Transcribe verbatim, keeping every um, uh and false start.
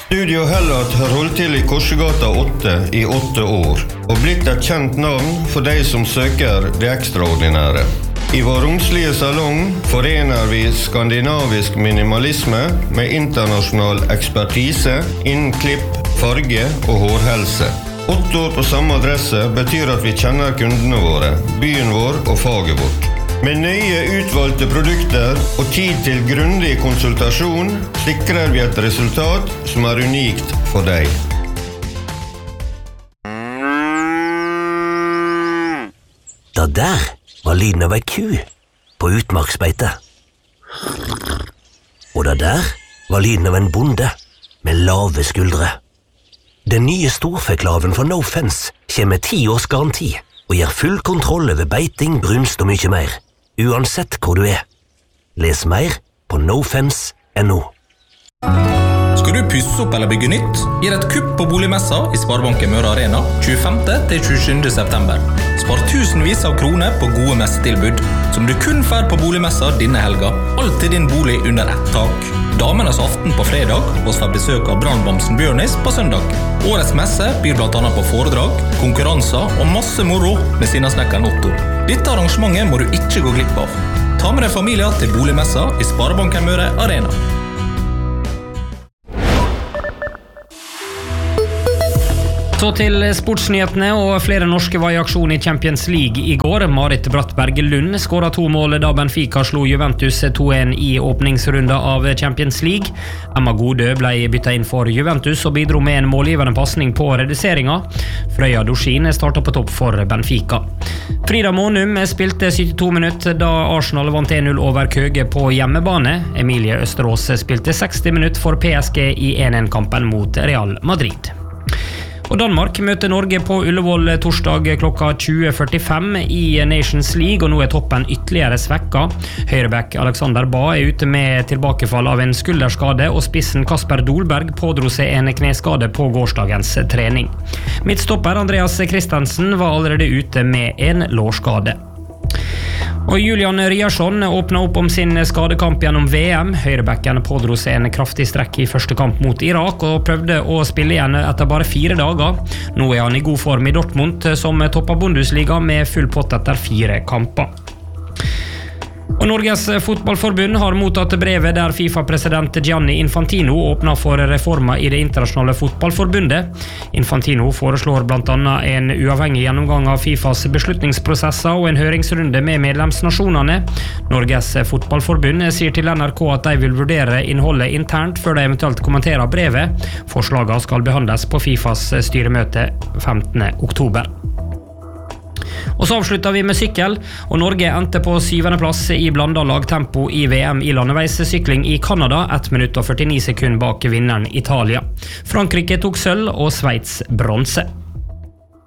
Studio Hellat har holdt til i Korsegata åtte i åtte år, og blitt et kjent navn for de som søker det ekstraordinære. I vår romslige salong forener vi skandinavisk minimalisme med internasjonal ekspertise innen klipp, farge og hårhelse. Åtte år på samme adresse betyr at vi kjenner kundene våre, byen vår og faget vårt. Med nøye utvalgte produkter og tid til grundig konsultasjon sikrer vi et resultat som er unikt for deg. Det der var lyden av ei ku på utmarksbeite. Og det der var lyden av en bonde med lave skuldre. Den nye storfeklaven for No Fence kommer med ti års garanti og gir full kontroll over beiting, brunst og mye mer. Uansett hvor du er. Les mer på nofence punktum no. Skal du pusse opp eller bygge nytt? Gir et kupp på boligmessa i Sparebanken Møre Arena tjuefemte til tjuesjuende september. Spar tusenvis av kroner på gode messetilbud, som du kun får på boligmessa denne helga. Alt til din bolig under ett tak. Damenes aften på fredag, og får besøk av brannbamsen Bjørnis på søndag. Årets messe byr blant annet på foredrag, konkurranser og masse moro med sinnasnekkeren Otto. Dette arrangementet må du ikke gå glipp av. Ta med deg familier til boligmessa i Sparebanken Møre Arena. Så til sportsnyhetene, og flere norske var i aksjon i Champions League i går. Marit Brattberg Lund skåret to mål da Benfica slo Juventus to en i åpningsrunda av Champions League. Emma Godø ble byttet inn for Juventus og bidro med en målgivende passning på reduseringa. Frøya Dorsin startet på topp for Benfica. Frida Månum spilte syttito minutter da Arsenal vant en null over Køge på hjemmebane. Emilie Østerås spilte seksti minutter for P S G i en en-kampen mot Real Madrid. Og Danmark møter Norge på Ullevål torsdag klokka tjue førtifem i Nations League, og nå er toppen ytterligere svekka. Høyreback Alexander Ba er ute med tilbakefall av en skulderskade, og spissen Kasper Dolberg pådro seg en kneskade på gårsdagens trening. Midtstopper Andreas Christensen var allerede ute med en lårskade. Og Julian Ryerson åpnet opp om sin skadekamp gjennom V M. Høyrebacken pådro seg en kraftig strekk i første kamp mot Irak og prøvde å spille igjen etter bare fire dager. Nå er han i god form i Dortmund som topper Bundesliga med full pott etter fire kamper. Og Norges fotballforbund har mottatt brevet der FIFA-president Gianni Infantino åpner for reformer i det internasjonale fotballforbundet. Infantino foreslår blant annet en uavhengig gjennomgang av FIFAs beslutningsprosesser og en høringsrunde med medlemsnasjonene. Norges fotballforbund sier til N R K at de vil vurdere innholdet internt før de eventuelt kommenterer brevet. Forslagene skal behandles på FIFAs styremøte femtende oktober. Og så avslutter vi med sykkel, og Norge endte på syvende plass i blandet lagtempo i V M i landeveissykling i Kanada, ett minutt og førtini sekunder bak vinneren Italia. Frankrike tok sølv og Sveits bronse.